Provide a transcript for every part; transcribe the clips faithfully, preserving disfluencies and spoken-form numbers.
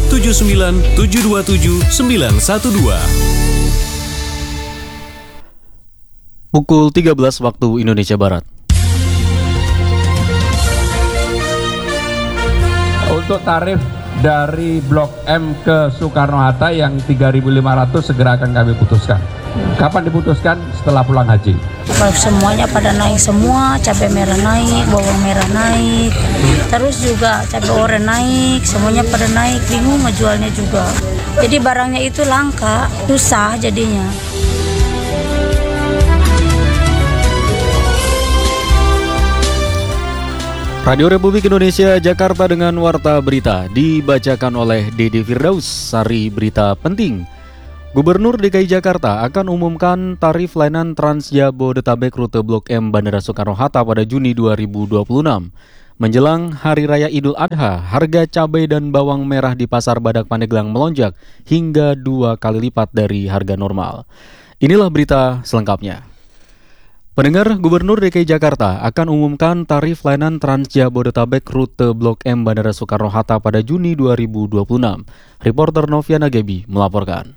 tujuh sembilan tujuh dua tujuh sembilan satu dua. Pukul tiga belas waktu Indonesia Barat. Untuk tarif dari Blok M ke Soekarno-Hatta yang tiga ribu lima ratus segera akan kami putuskan. Kapan diputuskan? Setelah pulang haji. Semuanya pada naik semua, cabai merah naik, bawang merah naik, terus juga cabai oranye naik, semuanya pada naik, bingung ngejualnya juga. Jadi barangnya itu langka, susah jadinya. Radio Republik Indonesia Jakarta dengan Warta Berita dibacakan oleh Dede Firdaus. Sari berita penting. Gubernur D K I Jakarta akan umumkan tarif layanan Trans Jabodetabek rute Blok M Bandara Soekarno-Hatta pada Juni dua ribu dua puluh enam. Menjelang Hari Raya Idul Adha, harga cabai dan bawang merah di Pasar Badak Pandeglang melonjak hingga dua kali lipat dari harga normal. Inilah berita selengkapnya. Pendengar, Gubernur D K I Jakarta akan umumkan tarif layanan Trans Jabodetabek rute Blok M Bandara Soekarno-Hatta pada Juni dua ribu dua puluh enam. Reporter Noviana Gebi melaporkan.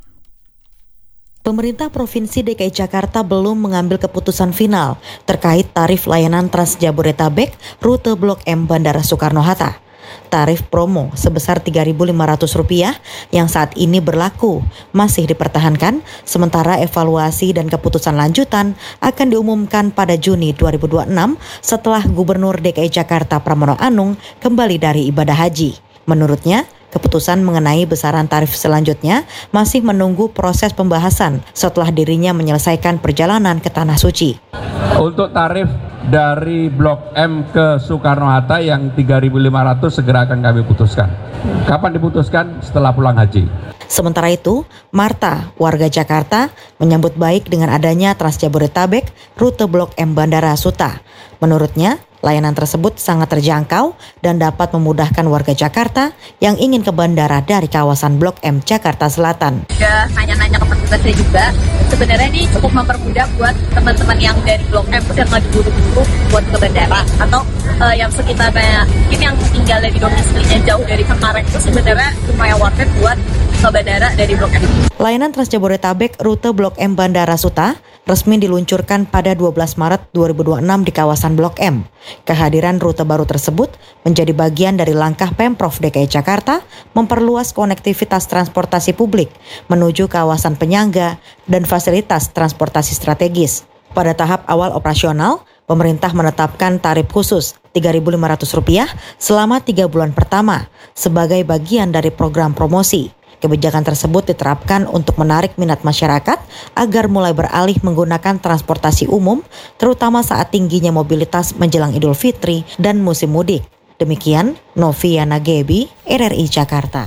Pemerintah Provinsi D K I Jakarta belum mengambil keputusan final terkait tarif layanan Trans Jabodetabek rute Blok M Bandara Soekarno-Hatta. Tarif promo sebesar tiga ribu lima ratus rupiah yang saat ini berlaku masih dipertahankan, sementara evaluasi dan keputusan lanjutan akan diumumkan pada Juni dua ribu dua puluh enam setelah Gubernur D K I Jakarta Pramono Anung kembali dari ibadah haji. Menurutnya, keputusan mengenai besaran tarif selanjutnya masih menunggu proses pembahasan setelah dirinya menyelesaikan perjalanan ke Tanah Suci. Untuk tarif dari Blok M ke Soekarno-Hatta yang tiga ribu lima ratus segera akan kami putuskan. Kapan diputuskan? Setelah pulang haji. Sementara itu, Marta, warga Jakarta, menyambut baik dengan adanya Trans Jabodetabek rute Blok M Bandara Suta. Menurutnya, layanan tersebut sangat terjangkau dan dapat memudahkan warga Jakarta yang ingin ke bandara dari kawasan Blok M Jakarta Selatan. Udah nanya-nanya ke petugasnya juga, sebenarnya ini cukup mempermudah buat teman-teman yang dari Blok M yang lagi buru-buru buat ke bandara, atau uh, yang sekitarnya ini yang tinggal di domisilinya jauh dari Cengkareng, itu sebenarnya lumayan worth it buat ke bandara dari Blok M. Layanan Trans Jabodetabek rute Blok M Bandara Suta resmi diluncurkan pada dua belas Maret dua ribu dua puluh enam di kawasan Blok M. Kehadiran rute baru tersebut menjadi bagian dari langkah Pemprov D K I Jakarta memperluas konektivitas transportasi publik menuju kawasan penyangga dan fasilitas transportasi strategis. Pada tahap awal operasional, pemerintah menetapkan tarif khusus tiga ribu lima ratus rupiah selama tiga bulan pertama sebagai bagian dari program promosi. Kebijakan tersebut diterapkan untuk menarik minat masyarakat agar mulai beralih menggunakan transportasi umum, terutama saat tingginya mobilitas menjelang Idul Fitri dan musim mudik. Demikian, Noviana Gebi, R R I Jakarta.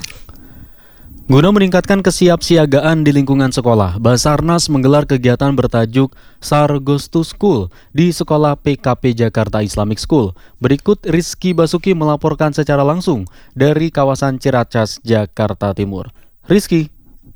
Guna meningkatkan kesiapsiagaan di lingkungan sekolah, Basarnas menggelar kegiatan bertajuk SAR Goes to School di Sekolah P K P Jakarta Islamic School. Berikut Rizky Basuki melaporkan secara langsung dari kawasan Ciracas, Jakarta Timur. Rizky.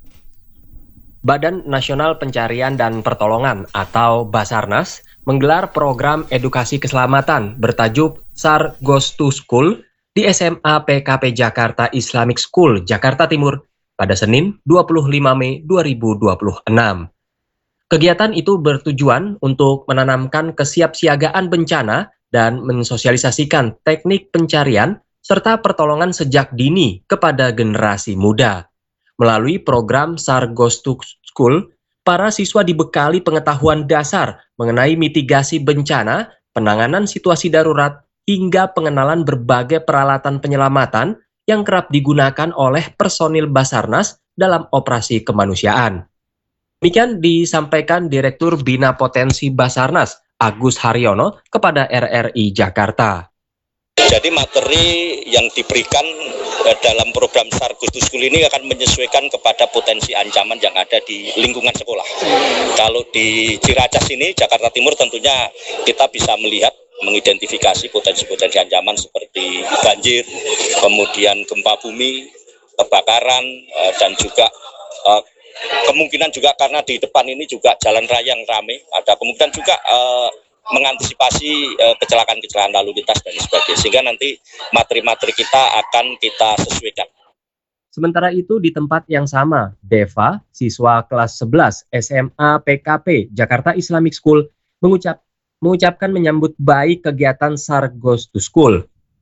Badan Nasional Pencarian dan Pertolongan atau Basarnas menggelar program edukasi keselamatan bertajuk SAR Goes to School di S M A P K P Jakarta Islamic School, Jakarta Timur pada Senin dua puluh lima Mei dua ribu dua puluh enam. Kegiatan itu bertujuan untuk menanamkan kesiapsiagaan bencana dan mensosialisasikan teknik pencarian serta pertolongan sejak dini kepada generasi muda. Melalui program SAR Goes to School, para siswa dibekali pengetahuan dasar mengenai mitigasi bencana, penanganan situasi darurat, hingga pengenalan berbagai peralatan penyelamatan yang kerap digunakan oleh personil Basarnas dalam operasi kemanusiaan. Demikian disampaikan Direktur Bina Potensi Basarnas, Agus Haryono, kepada R R I Jakarta. Jadi materi yang diberikan dalam program SAR Goes to School ini akan menyesuaikan kepada potensi ancaman yang ada di lingkungan sekolah. Kalau di Ciracas ini, Jakarta Timur, tentunya kita bisa melihat, mengidentifikasi potensi-potensi ancaman seperti banjir, kemudian gempa bumi, kebakaran, dan juga uh, kemungkinan juga karena di depan ini juga jalan raya yang ramai, ada kemungkinan juga uh, mengantisipasi uh, kecelakaan-kecelakaan lalu lintas dan sebagainya, sehingga nanti materi-materi kita akan kita sesuaikan. Sementara itu di tempat yang sama, Deva, siswa kelas sebelas S M A P K P Jakarta Islamic School, mengucap, mengucapkan menyambut baik kegiatan SAR Goes to School.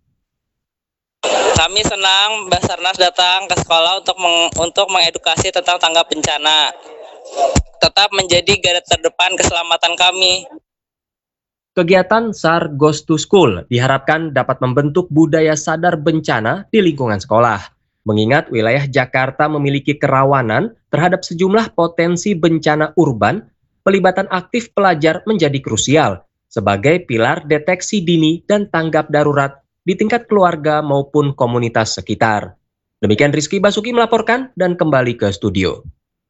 Kami senang Basarnas datang ke sekolah untuk meng, untuk mengedukasi tentang tanggap bencana. Tetap menjadi garda terdepan keselamatan kami. Kegiatan SAR Goes to School diharapkan dapat membentuk budaya sadar bencana di lingkungan sekolah. Mengingat wilayah Jakarta memiliki kerawanan terhadap sejumlah potensi bencana urban, pelibatan aktif pelajar menjadi krusial sebagai pilar deteksi dini dan tanggap darurat di tingkat keluarga maupun komunitas sekitar. Demikian Rizky Basuki melaporkan dan kembali ke studio.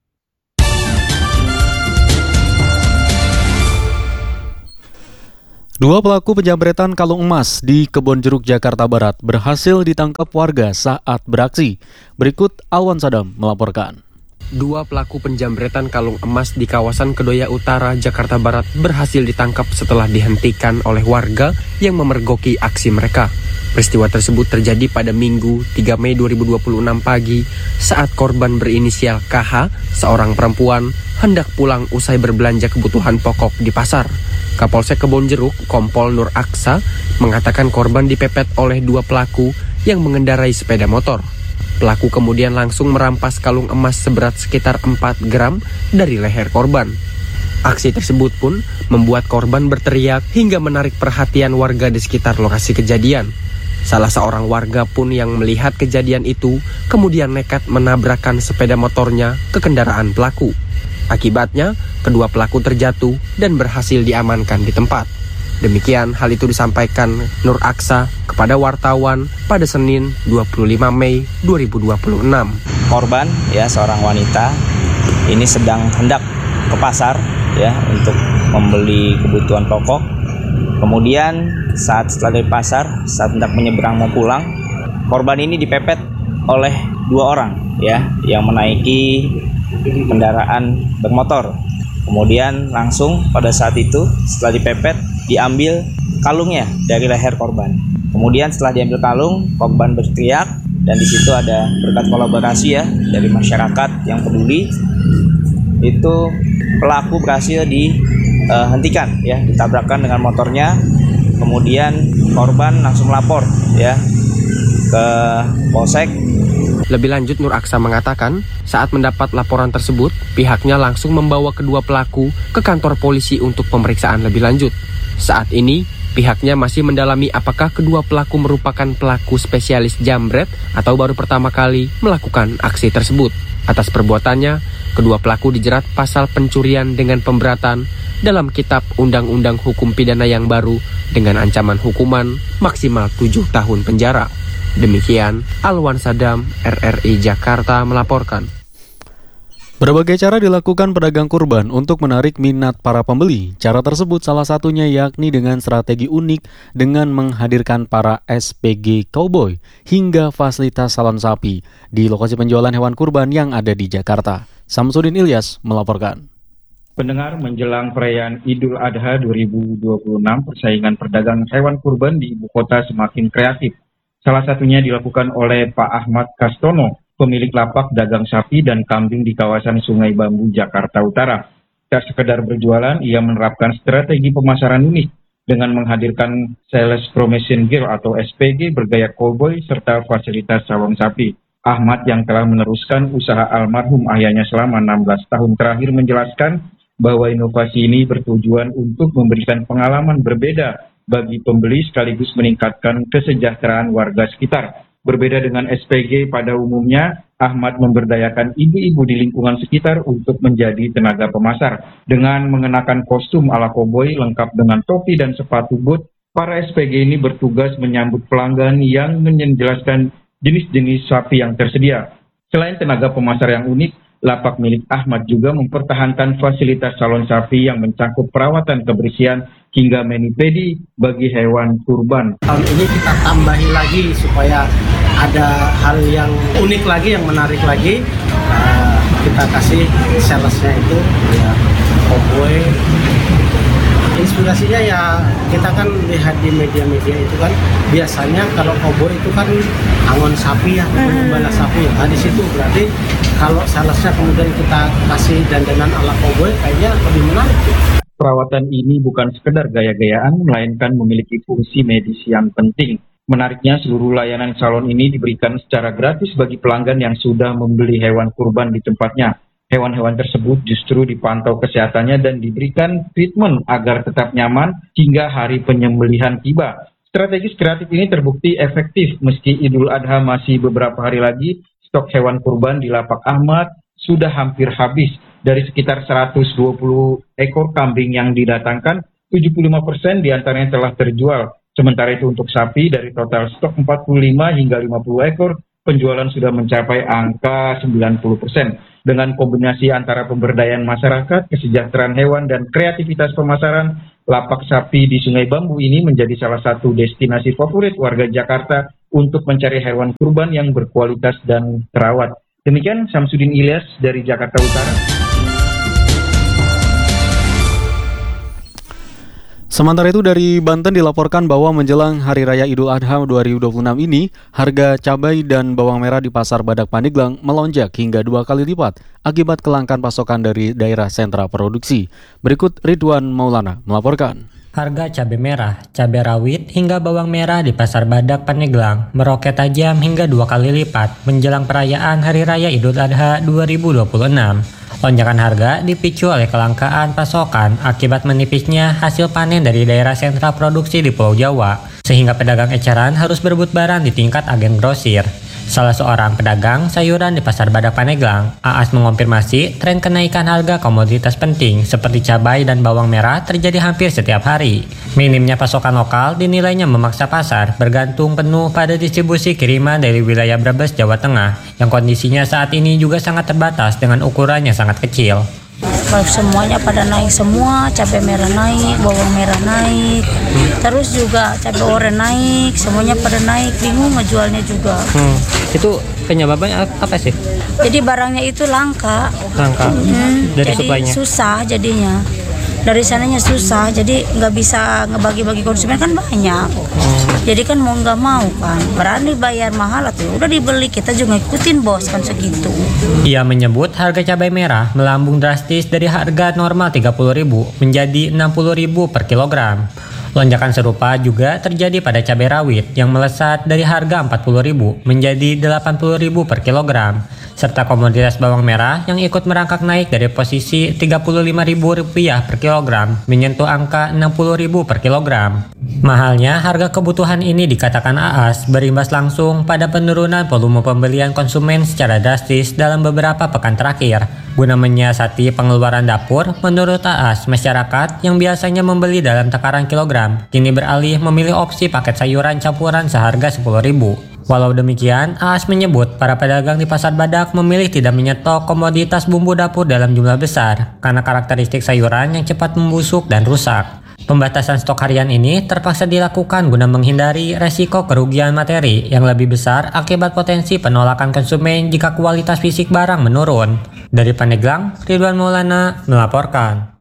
Dua pelaku penjamretan kalung emas di Kebonjeruk, Jakarta Barat berhasil ditangkap warga saat beraksi. Berikut Alwan Sadam melaporkan. Dua pelaku penjamretan kalung emas di kawasan Kedoya Utara, Jakarta Barat berhasil ditangkap setelah dihentikan oleh warga yang memergoki aksi mereka. Peristiwa tersebut terjadi pada Minggu tiga Mei dua ribu dua puluh enam pagi saat korban berinisial K H, seorang perempuan, hendak pulang usai berbelanja kebutuhan pokok di pasar. Kapolsek Kebonjeruk, Kompol Nur Aksa, mengatakan korban dipepet oleh dua pelaku yang mengendarai sepeda motor. Pelaku kemudian langsung merampas kalung emas seberat sekitar empat gram dari leher korban. Aksi tersebut pun membuat korban berteriak hingga menarik perhatian warga di sekitar lokasi kejadian. Salah seorang warga pun yang melihat kejadian itu kemudian nekat menabrakkan sepeda motornya ke kendaraan pelaku. Akibatnya, kedua pelaku terjatuh dan berhasil diamankan di tempat. Demikian hal itu disampaikan Nur Aksa kepada wartawan pada Senin dua puluh lima Mei dua ribu dua puluh enam. Korban ya seorang wanita ini sedang hendak ke pasar ya untuk membeli kebutuhan pokok. Kemudian saat setelah dari pasar, saat hendak menyeberang mau pulang, korban ini dipepet oleh dua orang ya yang menaiki kendaraan bermotor. Kemudian langsung pada saat itu setelah dipepet diambil kalungnya dari leher korban. Kemudian setelah diambil kalung, korban berteriak dan di situ ada berkat kolaborasi ya dari masyarakat yang peduli. Itu pelaku berhasil dihentikan ya, ditabrakkan dengan motornya. Kemudian korban langsung lapor ya ke Polsek. Lebih lanjut, Nur Aksa mengatakan saat mendapat laporan tersebut, pihaknya langsung membawa kedua pelaku ke kantor polisi untuk pemeriksaan lebih lanjut. Saat ini, pihaknya masih mendalami apakah kedua pelaku merupakan pelaku spesialis jambret atau baru pertama kali melakukan aksi tersebut. Atas perbuatannya, kedua pelaku dijerat pasal pencurian dengan pemberatan dalam Kitab Undang-Undang Hukum Pidana yang baru dengan ancaman hukuman maksimal tujuh tahun penjara. Demikian, Alwan Sadam, R R I Jakarta melaporkan. Berbagai cara dilakukan pedagang kurban untuk menarik minat para pembeli. Cara tersebut salah satunya yakni dengan strategi unik dengan menghadirkan para S P G Cowboy hingga fasilitas salon sapi di lokasi penjualan hewan kurban yang ada di Jakarta. Samsudin Ilyas melaporkan. Pendengar, menjelang perayaan Idul Adha dua ribu dua puluh enam, persaingan perdagang hewan kurban di ibu kota semakin kreatif. Salah satunya dilakukan oleh Pak Ahmad Kastono, pemilik lapak dagang sapi dan kambing di kawasan Sungai Bambu, Jakarta Utara. Tak sekedar berjualan, ia menerapkan strategi pemasaran unik dengan menghadirkan Sales Promotion Gear atau S P G bergaya cowboy serta fasilitas salon sapi. Ahmad yang telah meneruskan usaha almarhum ayahnya selama enam belas tahun terakhir menjelaskan bahwa inovasi ini bertujuan untuk memberikan pengalaman berbeda bagi pembeli sekaligus meningkatkan kesejahteraan warga sekitar. Berbeda dengan S P G pada umumnya, Ahmad memberdayakan ibu-ibu di lingkungan sekitar untuk menjadi tenaga pemasar. Dengan mengenakan kostum ala koboi lengkap dengan topi dan sepatu boot, para S P G ini bertugas menyambut pelanggan yang menjelaskan jenis-jenis sapi yang tersedia. Selain tenaga pemasar yang unik, lapak milik Ahmad juga mempertahankan fasilitas salon sapi yang mencakup perawatan kebersihan hingga mani-pedi bagi hewan kurban. Tahun ini kita tambahi lagi supaya ada hal yang unik lagi, yang menarik lagi. Uh, kita kasih salesnya itu ya, koboi. Inspirasinya ya kita kan lihat di media-media itu kan biasanya kalau koboi itu kan angon sapi ya, gembala sapi. Nah di situ berarti kalau salesnya kemudian kita kasih dandanan ala koboi kayaknya lebih menarik. Perawatan ini bukan sekedar gaya-gayaan, melainkan memiliki fungsi medis yang penting. Menariknya, seluruh layanan salon ini diberikan secara gratis bagi pelanggan yang sudah membeli hewan kurban di tempatnya. Hewan-hewan tersebut justru dipantau kesehatannya dan diberikan treatment agar tetap nyaman hingga hari penyembelihan tiba. Strategis kreatif ini terbukti efektif meski Idul Adha masih beberapa hari lagi. Stok hewan kurban di Lapak Ahmad sudah hampir habis. Dari sekitar seratus dua puluh ekor kambing yang didatangkan, tujuh puluh lima persen diantaranya telah terjual. Sementara itu untuk sapi, dari total stok empat puluh lima hingga lima puluh ekor, penjualan sudah mencapai angka sembilan puluh persen. Dengan kombinasi antara pemberdayaan masyarakat, kesejahteraan hewan, dan kreativitas pemasaran, lapak sapi di Sungai Bambu ini menjadi salah satu destinasi favorit warga Jakarta untuk mencari hewan kurban yang berkualitas dan terawat. Demikian Samsudin Ilyas dari Jakarta Utara. Sementara itu dari Banten dilaporkan bahwa menjelang Hari Raya Idul Adha dua ribu dua puluh enam ini, harga cabai dan bawang merah di Pasar Badak Pandeglang melonjak hingga dua kali lipat akibat kelangkaan pasokan dari daerah sentra produksi. Berikut Ridwan Maulana melaporkan. Harga cabai merah, cabai rawit, hingga bawang merah di Pasar Badak Pandeglang meroket tajam hingga dua kali lipat menjelang perayaan Hari Raya Idul Adha dua ribu dua puluh enam. Lonjakan harga dipicu oleh kelangkaan pasokan akibat menipisnya hasil panen dari daerah sentra produksi di Pulau Jawa, sehingga pedagang eceran harus berebut barang di tingkat agen grosir. Salah seorang pedagang sayuran di Pasar Badak Pandeglang, Aas, mengonfirmasi tren kenaikan harga komoditas penting seperti cabai dan bawang merah terjadi hampir setiap hari. Minimnya pasokan lokal dinilainya memaksa pasar bergantung penuh pada distribusi kiriman dari wilayah Brebes, Jawa Tengah, yang kondisinya saat ini juga sangat terbatas dengan ukurannya sangat kecil. Semuanya pada naik semua, cabai merah naik, bawang merah naik, terus juga cabai oranye naik, semuanya pada naik, bingung ngejualnya juga. Hmm. Itu penyebabnya apa sih? Jadi barangnya itu langka, langka hmm, dari jadi suplainya. Susah jadinya. Dari sananya susah, jadi nggak bisa ngebagi-bagi konsumen kan banyak. Hmm. Jadi kan mau nggak mau kan, berani bayar mahal atau udah dibeli, kita juga ikutin bos kan segitu. Ia menyebut harga cabai merah melambung drastis dari harga normal tiga puluh ribu menjadi enam puluh ribu per kilogram. Lonjakan serupa juga terjadi pada cabai rawit yang melesat dari harga empat puluh ribu menjadi delapan puluh ribu per kilogram, serta komoditas bawang merah yang ikut merangkak naik dari posisi tiga puluh lima ribu rupiah per kilogram menyentuh angka enam puluh ribu per kilogram. Mahalnya harga kebutuhan ini dikatakan Aas berimbas langsung pada penurunan volume pembelian konsumen secara drastis dalam beberapa pekan terakhir. Guna menyiasati pengeluaran dapur, menurut Aas, masyarakat yang biasanya membeli dalam takaran kilogram kini beralih memilih opsi paket sayuran campuran seharga sepuluh ribu. Walau demikian, Aas menyebut para pedagang di Pasar Badak memilih tidak menyetok komoditas bumbu dapur dalam jumlah besar karena karakteristik sayuran yang cepat membusuk dan rusak. Pembatasan stok harian ini terpaksa dilakukan guna menghindari resiko kerugian materi yang lebih besar akibat potensi penolakan konsumen jika kualitas fisik barang menurun. Dari Pandeglang, Ridwan Maulana melaporkan.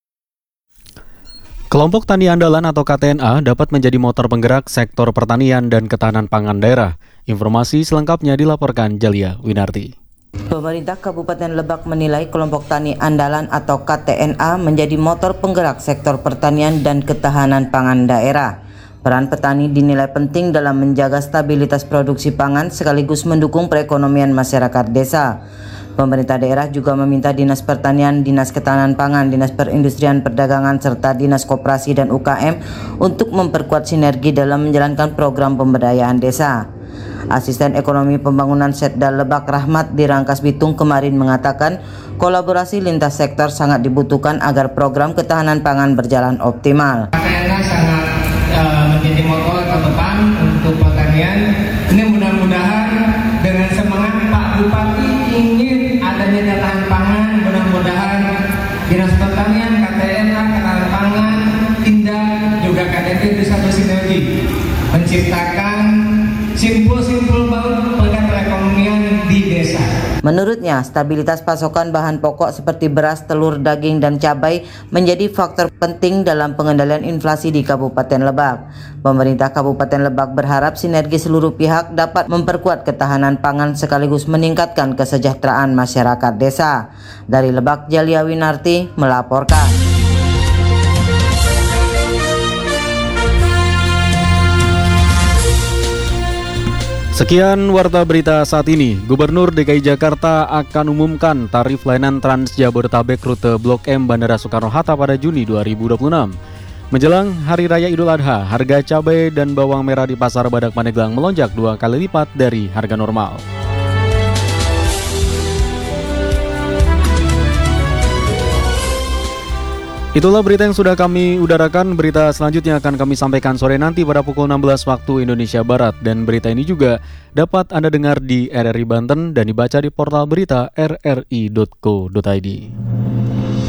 Kelompok Tani Andalan atau K T N A dapat menjadi motor penggerak sektor pertanian dan ketahanan pangan daerah. Informasi selengkapnya dilaporkan Jalia Winarti. Pemerintah Kabupaten Lebak menilai kelompok Tani Andalan atau K T N A menjadi motor penggerak sektor pertanian dan ketahanan pangan daerah. Peran petani dinilai penting dalam menjaga stabilitas produksi pangan sekaligus mendukung perekonomian masyarakat desa. Pemerintah daerah juga meminta Dinas Pertanian, Dinas Ketahanan Pangan, Dinas Perindustrian Perdagangan, serta Dinas Koperasi dan U K M untuk memperkuat sinergi dalam menjalankan program pemberdayaan desa. Asisten Ekonomi Pembangunan Setda Lebak Rahmat di Rangkas Bitung kemarin mengatakan kolaborasi lintas sektor sangat dibutuhkan agar program ketahanan pangan berjalan optimal. K T N A sangat uh, menjadi motor ke depan untuk pertanian. Ini mudah-mudahan dengan semangat Pak Bupati ingin adanya ketahanan pangan, mudah-mudahan Dinas Pertanian, K T N A, Ketahanan Pangan, Tindak, juga K D P bisa bersinergi menciptakan simpul-simpul baru pada perekonomian di desa. Menurutnya, stabilitas pasokan bahan pokok seperti beras, telur, daging, dan cabai menjadi faktor penting dalam pengendalian inflasi di Kabupaten Lebak. Pemerintah Kabupaten Lebak berharap sinergi seluruh pihak dapat memperkuat ketahanan pangan sekaligus meningkatkan kesejahteraan masyarakat desa. Dari Lebak, Jalia Winarti melaporkan. Sekian Warta Berita saat ini. Gubernur D K I Jakarta akan umumkan tarif layanan Trans Jabodetabek rute Blok M Bandara Soekarno-Hatta pada Juni dua ribu dua puluh enam. Menjelang Hari Raya Idul Adha, harga cabai dan bawang merah di Pasar Badak Pandeglang melonjak dua kali lipat dari harga normal. Itulah berita yang sudah kami udarakan. Berita selanjutnya akan kami sampaikan sore nanti pada pukul enam belas waktu Indonesia Barat. Dan berita ini juga dapat Anda dengar di R R I Banten dan dibaca di portal berita r r i dot co dot i d.